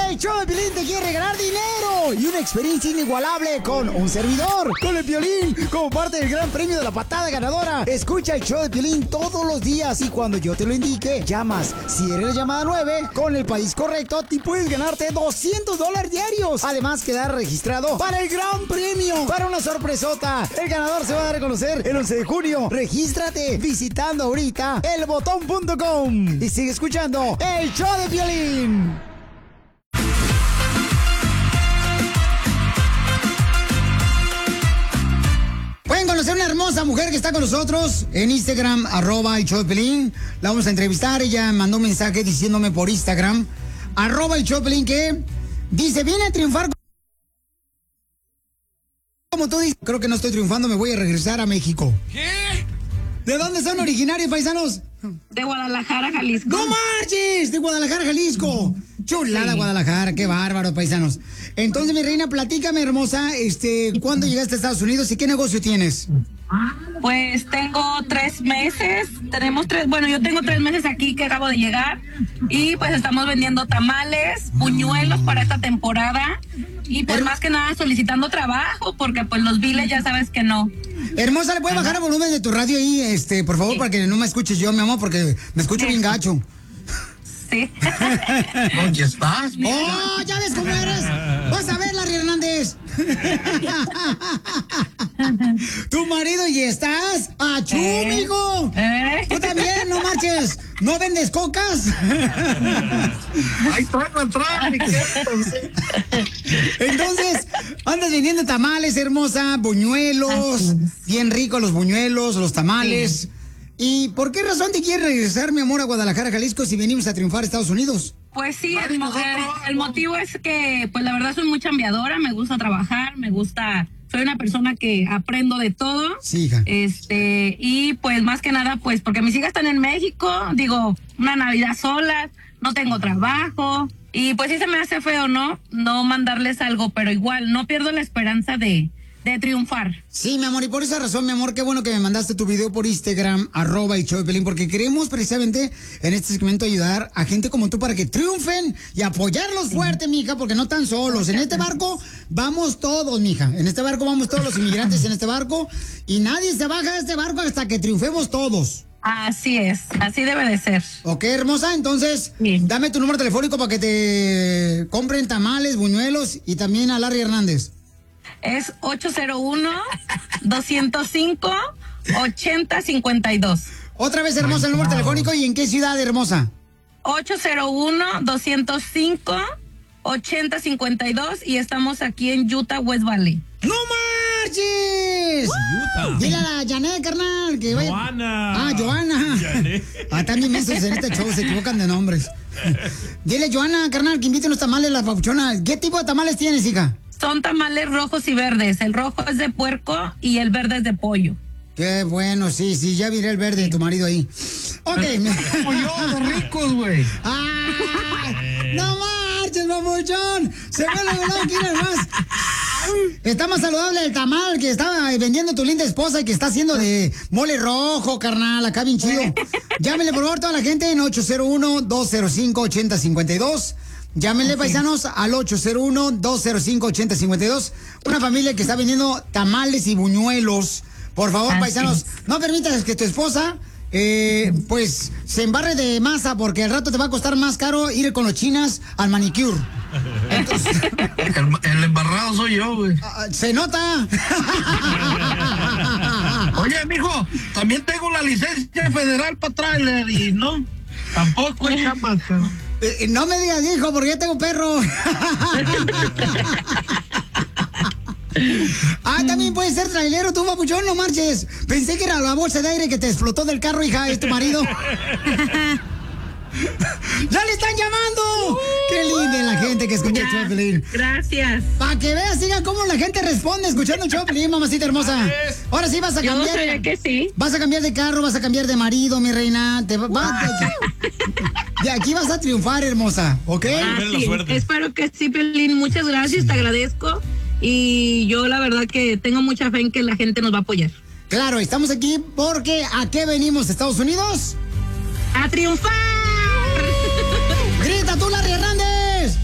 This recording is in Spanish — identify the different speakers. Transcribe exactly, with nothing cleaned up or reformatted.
Speaker 1: El show de Piolín te quiere regalar dinero y una experiencia inigualable con un servidor, con el Piolín, como parte del gran premio de la patada ganadora. Escucha el show de Piolín todos los días y cuando yo te lo indique, llamas. Si eres la llamada nueve, con el país correcto, te puedes ganarte doscientos dólares diarios. Además, quedar registrado para el gran premio, para una sorpresota. El ganador se va a dar a conocer el once de junio. Regístrate visitando ahorita el botón punto com y sigue escuchando el show de Piolín. Pueden conocer una hermosa mujer que está con nosotros en Instagram, arroba el show de Piolín. La vamos a entrevistar. Ella mandó un mensaje diciéndome por Instagram, arroba el show de Piolín, que dice, viene a triunfar como tú dices. Creo que no estoy triunfando, me voy a regresar a México.
Speaker 2: ¿Qué?
Speaker 1: ¿De dónde son originarios, paisanos?
Speaker 3: De Guadalajara, Jalisco.
Speaker 1: ¡No marches! De Guadalajara, Jalisco. Chulada, sí. Guadalajara, qué bárbaro, paisanos. Entonces, mi reina, platícame, hermosa, este, ¿cuándo llegaste a Estados Unidos y qué negocio tienes?
Speaker 3: Pues tengo tres meses, tenemos tres, bueno, yo tengo tres meses aquí que acabo de llegar y pues estamos vendiendo tamales, buñuelos para esta temporada y pues más que nada solicitando trabajo porque pues los biles ya sabes que no.
Speaker 1: Hermosa, ¿le puedes bajar el volumen de tu radio ahí, este, por favor, sí, para que no me escuches yo, mi amor, porque me escucho sí. bien gacho?
Speaker 3: Sí.
Speaker 2: ¿Dónde estás?
Speaker 1: ¡Oh, ya ves cómo eres! ¡Vas a ver, Larry Hernández! Tu marido y estás ¡achú, eh, mijo! Eh. Tú también, no marches. ¿No vendes cocas?
Speaker 2: Ahí traigo atrás, mi
Speaker 1: Entonces, andas vendiendo tamales, hermosa, buñuelos, bien ricos los buñuelos, los tamales. Sí. ¿Y por qué razón te quieres regresar, mi amor, a Guadalajara, Jalisco, si venimos a triunfar a Estados Unidos?
Speaker 3: Pues sí, el, el, el motivo es que, pues la verdad soy muy chambeadora, me gusta trabajar, me gusta, soy una persona que aprendo de todo.
Speaker 1: Sí, hija.
Speaker 3: Este, y pues más que nada, pues porque mis hijas están en México, digo, una Navidad solas, no tengo trabajo, y pues sí se me hace feo, ¿no? No mandarles algo, pero igual, no pierdo la esperanza de... de triunfar.
Speaker 1: Sí, mi amor, y por esa razón, mi amor, qué bueno que me mandaste tu video por Instagram, arroba el show de Piolín, porque queremos precisamente en este segmento ayudar a gente como tú para que triunfen y apoyarlos fuerte, mija, porque no están solos. En este barco vamos todos, mija. En este barco vamos todos los inmigrantes en este barco y nadie se baja de este barco hasta que triunfemos todos.
Speaker 3: Así es, así debe de ser.
Speaker 1: Ok, hermosa, entonces, sí. Dame tu número telefónico para que te compren tamales, buñuelos y también a Larry Hernández.
Speaker 3: Es ocho cero uno, dos cero cinco, ocho cero cinco dos.
Speaker 1: Otra vez, hermosa, el número telefónico. ¿Y en qué ciudad, hermosa?
Speaker 3: ocho cero uno, dos cero cinco, ocho cero cinco dos y estamos aquí en Utah, West Valley.
Speaker 1: ¡No marches!
Speaker 2: Utah.
Speaker 1: Dile a la Janet, carnal, que vaya.
Speaker 2: Joana.
Speaker 1: Ah, Joana. Ah, también mensos en este show, se equivocan de nombres. Dile, Joana, carnal, que invite unos tamales a la papuchona. ¿Qué tipo de tamales tienes, hija?
Speaker 3: Son tamales rojos y verdes. El rojo es de puerco y el verde es de pollo.
Speaker 1: Qué bueno, sí, sí, ya miré el verde de tu marido ahí. Ok.
Speaker 2: Como yo, los ricos, güey.
Speaker 1: ¡Ah! ¡No marches, papuchón! Se ve la verdad que era más. Está más saludable el tamal que estaba vendiendo tu linda esposa y que está haciendo de mole rojo, carnal, acá bien chido. Llámenle, por favor, toda la gente en ocho cero uno, dos cero cinco, ocho cero cinco dos. Llámenle, okay, paisanos, al ocho cero uno, dos cero cinco, ocho cero cinco dos. Una familia que está vendiendo tamales y buñuelos. Por favor, así paisanos, es. No permitas que tu esposa, eh, pues, se embarre de masa porque al rato te va a costar más caro ir con los chinas al manicure. Entonces,
Speaker 2: el, el embarrado soy yo, güey.
Speaker 1: Uh, se nota.
Speaker 2: Oye, mijo, también tengo la licencia federal para trailer y no, tampoco es chamaca.
Speaker 1: Eh, no me digas, hijo, porque yo tengo perro. Ah, también puedes ser trailero tú, papuchón, no marches. Pensé que era la bolsa de aire que te explotó del carro, hija, es tu marido. ¡Ya le están llamando! Uh, ¡Qué linda la gente que escucha el show de Piolín!
Speaker 3: Gracias.
Speaker 1: Para que veas, siga cómo la gente responde escuchando el show de Piolín, mamacita hermosa. Ahora sí vas a cambiar.
Speaker 3: Yo sabía que sí.
Speaker 1: Vas a cambiar de carro, vas a cambiar de marido, mi reina. Te va, va, te, de aquí vas a triunfar, hermosa, ¿ok?
Speaker 3: Ah, sí. Espero que sí, Piolín. Muchas gracias, sí. Te agradezco. Y yo la verdad que tengo mucha fe en que la gente nos va a apoyar.
Speaker 1: Claro, estamos aquí porque ¿a qué venimos, Estados Unidos?
Speaker 3: ¡A triunfar!
Speaker 1: ¡Grita tú, Larry Hernández!